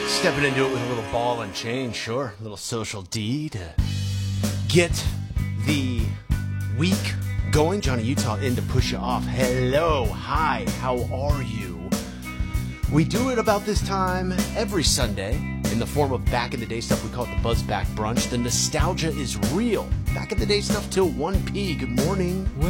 Stepping into it with a little ball and chain, sure. A little social D to get the week going. Johnny Utah in to push you off. Hello, hi, how are you? We do it about this time every Sunday in the form of back in the day stuff. We call it the Buzz Back Brunch. The nostalgia is real. Back in the day stuff till 1 p. Good morning.